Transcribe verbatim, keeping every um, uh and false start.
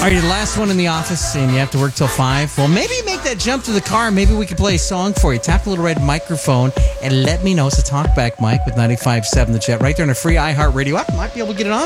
Are you the last one in the office and you have to work till five? Well, maybe make that jump to the car. Maybe we can play a song for you. Tap the little red microphone and let me know. It's a talkback mic with ninety-five point seven The Jet right there on a free iHeartRadio app. Might be able to get it on.